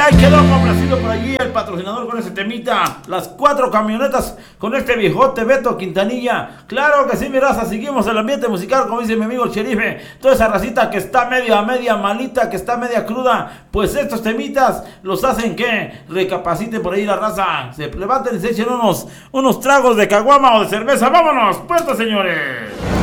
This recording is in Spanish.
Ay, quedó complacido por allí el patrocinador con ese temita. Las 4 camionetas con este viejote Beto Quintanilla. Claro que sí, mi raza. Seguimos el ambiente musical, como dice mi amigo el Sherife. Toda esa racita que está media malita, que está media cruda. Pues estos temitas los hacen que recapaciten por ahí la raza. Se levanten y se echen unos tragos de caguama o de cerveza. ¡Vámonos! ¡Puerto, señores!